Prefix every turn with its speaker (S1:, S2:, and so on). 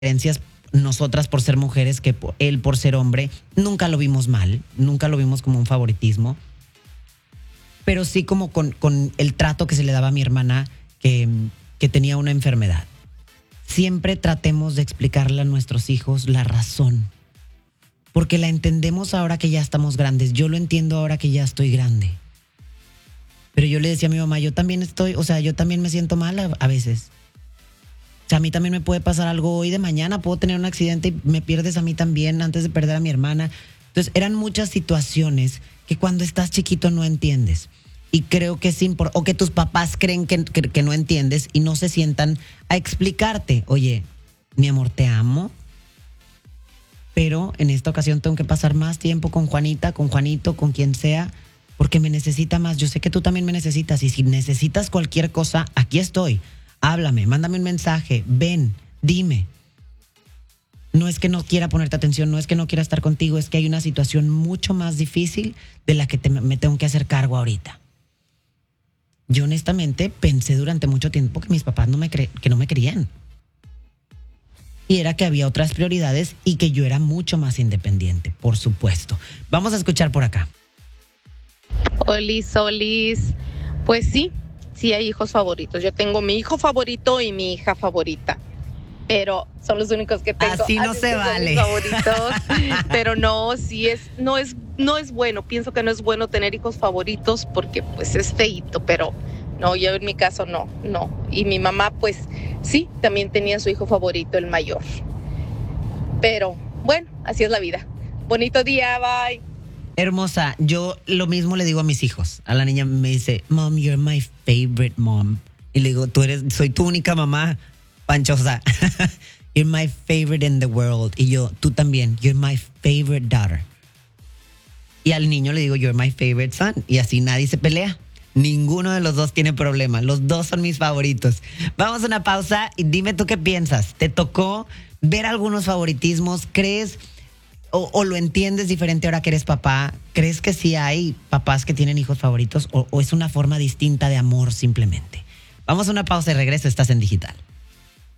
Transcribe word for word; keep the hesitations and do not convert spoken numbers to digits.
S1: diferencias, nosotras por ser mujeres, que él por ser hombre, nunca lo vimos mal, nunca lo vimos como un favoritismo, pero sí como con, con el trato que se le daba a mi hermana que, que tenía una enfermedad. Siempre tratemos de explicarle a nuestros hijos la razón, porque la entendemos ahora que ya estamos grandes. Yo lo entiendo ahora que ya estoy grande. Pero yo le decía a mi mamá, yo también estoy, o sea, yo también me siento mal a, a veces. O sea, a mí también me puede pasar algo hoy de mañana, puedo tener un accidente y me pierdes a mí también antes de perder a mi hermana. Entonces, eran muchas situaciones que cuando estás chiquito no entiendes. Y creo que es importante, o que tus papás creen que, que, que no entiendes y no se sientan a explicarte. Oye, mi amor, te amo, pero en esta ocasión tengo que pasar más tiempo con Juanita, con Juanito, con quien sea, porque me necesita más. Yo sé que tú también me necesitas y si necesitas cualquier cosa, aquí estoy. Háblame, mándame un mensaje, ven, dime. No es que no quiera ponerte atención, no es que no quiera estar contigo, es que hay una situación mucho más difícil de la que te, me tengo que hacer cargo ahorita. Yo honestamente pensé durante mucho tiempo que mis papás no me, cre- que no me querían. Y era que había otras prioridades y que yo era mucho más independiente, por supuesto. Vamos a escuchar por acá.
S2: Olis, Olis. Pues sí, sí hay hijos favoritos. Yo tengo mi hijo favorito y mi hija favorita. Pero son los únicos que tengo.
S1: Así no
S2: Así
S1: se
S2: que son
S1: vale.
S2: mis favoritos. Pero no, sí es, no es, no es bueno. Pienso que no es bueno tener hijos favoritos porque pues es feíto, pero no, yo en mi caso no, no. Y mi mamá pues sí, también tenía su hijo favorito, el mayor. Pero bueno, así es la vida. Bonito día, bye.
S1: Hermosa, yo lo mismo le digo a mis hijos. A la niña me dice, Mom, you're my favorite mom. Y le digo, tú eres, soy tu única mamá panchosa. You're my favorite in the world. Y yo, tú también, you're my favorite daughter. Y al niño le digo, you're my favorite son. Y así nadie se pelea. Ninguno de los dos tiene problema. Los dos son mis favoritos. Vamos a una pausa y dime tú qué piensas. ¿Te tocó ver algunos favoritismos? ¿Crees o, o lo entiendes diferente ahora que eres papá? ¿Crees que sí hay papás que tienen hijos favoritos o, o es una forma distinta de amor simplemente? Vamos a una pausa y regreso. Estás en Digital.